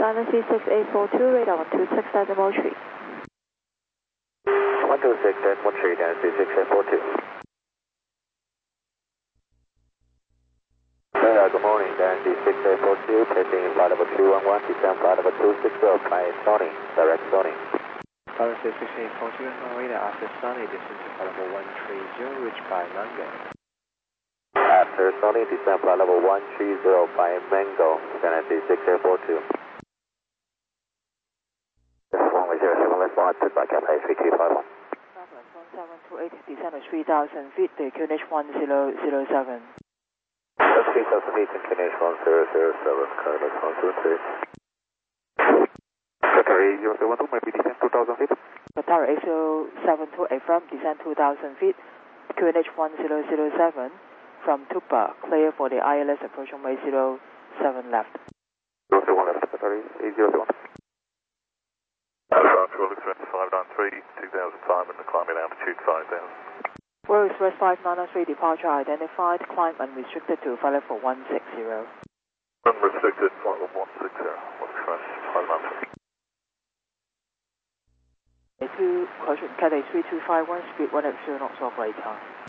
Dynasty 6842, radar 126 decimal 3. 126 decimal 3, Dynasty 6842. Radar, good morning, Dynasty 6842, passing flight level 211, descend flight level 260, flight Sony, direct Sony. Dynasty 6842, radar after Sony, descend to flight level 130, reached by Mango. After Sony, descend flight level 130 by Mango, Dynasty 6842. 107, let's fly, put back up, 3251. 1728, descend to 3000 feet, the QNH 1007. 3000 feet in QNH 1007, Carlos 123. Qatar A012, maybe descend 2000 feet. Qatar A072 from descend 2000 feet, QNH 1007 from Tupa, clear for the ILS approach runway 07 left. 001 left, Qatar A001. Control express 593, 2000 time and the climbing altitude 5000. Royal Express 593, departure identified, climb unrestricted to flight level 160. Unrestricted, flight level 160, Express 593. Cathay 3251, speed 180 knots operator.